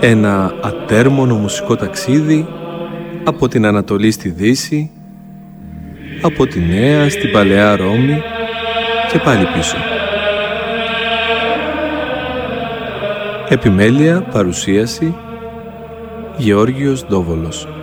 Ένα ατέρμονο μουσικό ταξίδι από την Ανατολή στη Δύση, από τη Νέα στην Παλαιά Ρώμη και πάλι πίσω. Επιμέλεια, παρουσίαση, Γεώργιος Ντόβολος.